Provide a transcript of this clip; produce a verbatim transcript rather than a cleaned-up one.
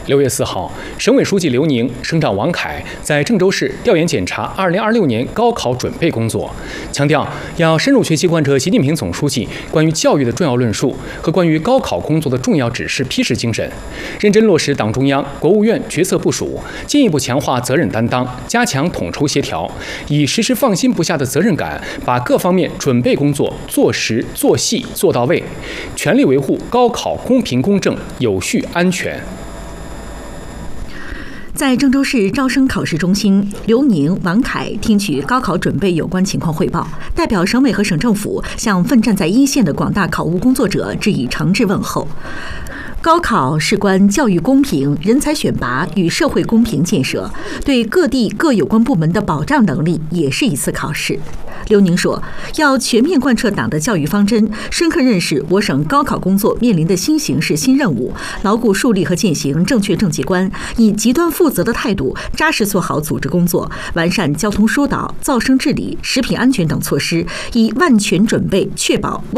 六月四号，省委书记刘宁、省长王凯在郑州市调研检查二零二六年高考准备工作，强调要深入学习贯彻习近平总书记关于教育的重要论述和关于高考工作的重要指示批示精神，认真落实党中央、国务院决策部署，进一步强化责任担当，加强统筹协调，以时时放心不下的责任感，把各方面准备工作做实、做细、做到位，全力维护高考公平公正、有序安全。 在郑州市招生考试中心，刘宁、王凯听取高考准备有关情况汇报，代表省委和省政府向奋战在一线的广大考务工作者致以诚挚问候。高考事关教育公平、人才选拔与社会公平建设，对各地各有关部门的保障能力也是一次考试。刘宁说，要全面贯彻党的教育方针，深刻认识我省高考工作面临的新形势、新任务，牢固树立和践行正确政绩观，以极端负责的态度，扎实做好组织工作，完善交通疏导、噪声治理、食品安全等措施，以万全准备确保